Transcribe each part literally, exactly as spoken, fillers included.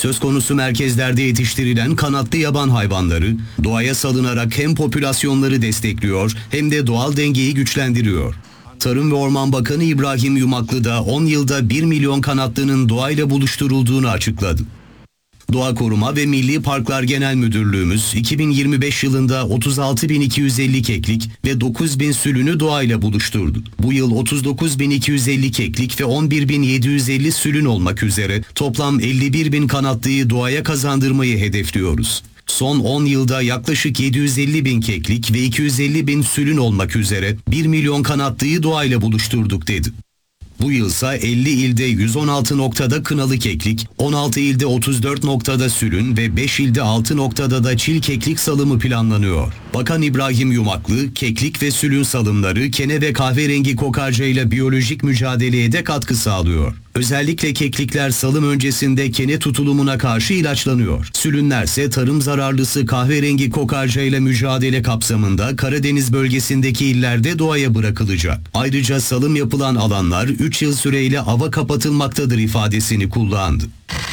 Söz konusu merkezlerde yetiştirilen kanatlı yaban hayvanları doğaya salınarak hem popülasyonları destekliyor hem de doğal dengeyi güçlendiriyor. Tarım ve Orman Bakanı İbrahim Yumaklı da on yılda bir milyon kanatlının doğayla buluşturulduğunu açıkladı. Doğa Koruma ve Milli Parklar Genel Müdürlüğümüz iki bin yirmi beş yılında otuz altı bin iki yüz elli keklik ve dokuz bin sülünü doğayla buluşturdu. Bu yıl otuz dokuz bin iki yüz elli keklik ve on bir bin yedi yüz elli sülün olmak üzere toplam elli bir bin kanatlıyı doğaya kazandırmayı hedefliyoruz. Son on yılda yaklaşık yedi yüz elli bin keklik ve iki yüz elli bin sülün olmak üzere bir milyon kanatlıyı doğayla buluşturduk dedi. Bu yılsa elli ilde yüz on altı noktada kınalı keklik, on altı ilde otuz dört noktada sülün ve beş ilde altı noktada da çil keklik salımı planlanıyor. Bakan İbrahim Yumaklı, keklik ve sülün salımları kene ve kahverengi kokarcayla biyolojik mücadeleye de katkı sağlıyor. Özellikle keklikler salım öncesinde kene tutulumuna karşı ilaçlanıyor. Sülünlerse tarım zararlısı kahverengi kokarcayla mücadele kapsamında Karadeniz bölgesindeki illerde doğaya bırakılacak. Ayrıca salım yapılan alanlar üç yıl süreyle ava kapatılmaktadır ifadesini kullandı.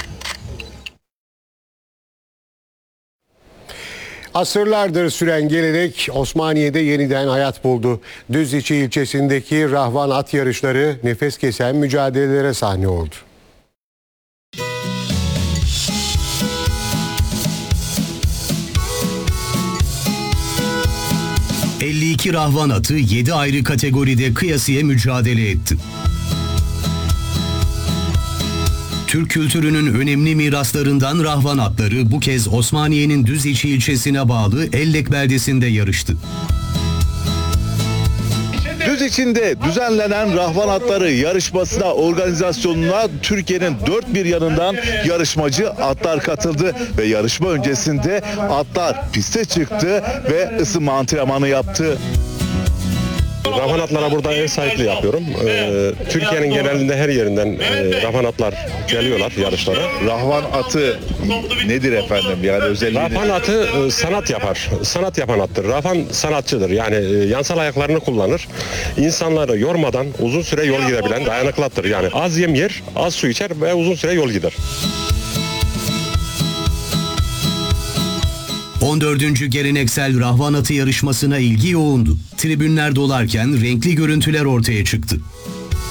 Asırlardır süren gelenek Osmaniye'de yeniden hayat buldu. Düziçi ilçesindeki Rahvan at yarışları nefes kesen mücadelelere sahne oldu. elli iki Rahvan atı yedi ayrı kategoride kıyasıya mücadele etti. Türk kültürünün önemli miraslarından Rahvan atları bu kez Osmaniye'nin Düziçi ilçesine bağlı Ellek beldesinde yarıştı. Düziçi'nde düzenlenen Rahvan atları yarışmasına, organizasyonuna Türkiye'nin dört bir yanından yarışmacı atlar katıldı ve yarışma öncesinde atlar piste çıktı ve ısınma antrenmanı yaptı. Rahvan atlara burada ev sahipliği yapıyorum. Ee, Türkiye'nin genelinde her yerinden e, Rahvan atlar geliyorlar yarışlara. Rahvan atı nedir efendim? Yani özelliği Rahvan atı e, sanat yapar. Sanat yapan attır. Rahvan sanatçıdır. Yani e, yansal ayaklarını kullanır. İnsanları yormadan uzun süre yol gidebilen dayanıklı attır. Yani az yem yer, az su içer ve uzun süre yol gider. on dördüncü geleneksel Rahvan atı yarışmasına ilgi yoğundu. Tribünler dolarken renkli görüntüler ortaya çıktı.